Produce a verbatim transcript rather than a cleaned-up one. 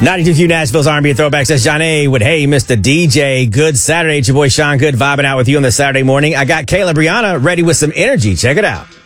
ninety-two Q Nashville's R and B Throwback says John A. with Hey, Mister D J. Good Saturday. It's your boy Sean Good vibing out with you on the Saturday morning. I got Kayla Brianna ready with some energy. Check it out.